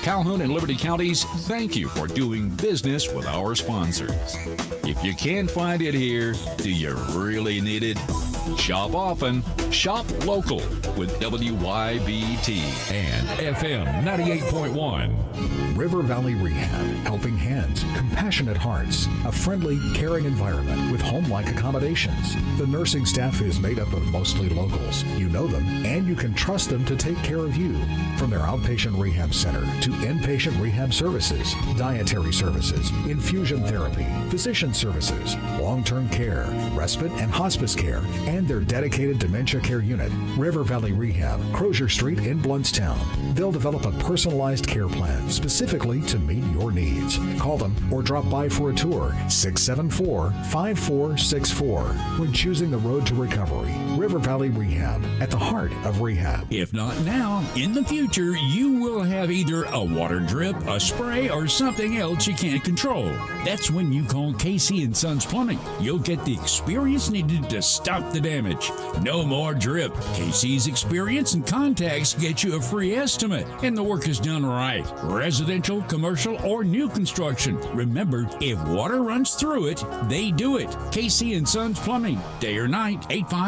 Calhoun and Liberty Counties, thank you for doing business with our sponsors. If you can't find it here, do you really need it? Shop often, shop local with WYBT and FM 98.1. River Valley Rehab, helping hands, compassionate hearts, a friendly, caring environment with home-like accommodations. The nursing staff is made up of mostly locals. You know them, and you can trust them to take care of you. From their outpatient rehab center to inpatient rehab services, dietary services, infusion therapy, physician services, long-term care, respite and hospice care, and their dedicated dementia care unit, River Valley Rehab, Crozier Street in Bluntstown. They'll develop a personalized care plan specifically to meet your needs. Call them or drop by for a tour, 674-5464. When choosing the road to recovery, River Valley Rehab, at the heart of rehab. If not now, in the future, you will have either a water drip, a spray, or something else you can't control. That's when you call Casey & Sons Plumbing. You'll get the experience needed to stop the damage. No more drip. Casey's experience and contacts get you a free estimate, and the work is done right. Residential, commercial, or new construction. Remember, if water runs through it, they do it. Casey & Sons Plumbing. Day or night,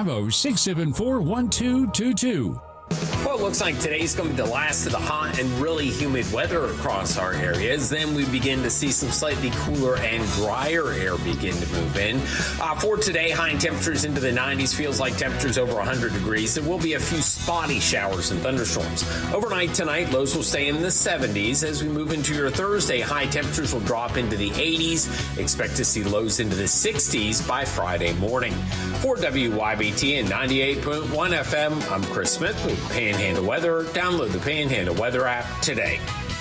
850-674-1222. Well, it looks like today's going to be the last of the hot and really humid weather across our areas. Then we begin to see some slightly cooler and drier air begin to move in. For today, high temperatures into the 90s, feels like temperatures over 100 degrees. There will be a few spotty showers and thunderstorms. Overnight tonight, lows will stay in the 70s. As we move into your Thursday, high temperatures will drop into the 80s. Expect to see lows into the 60s by Friday morning. For WYBT and 98.1 FM, I'm Chris Smith with Panhandle Weather. Download the Panhandle Weather app today.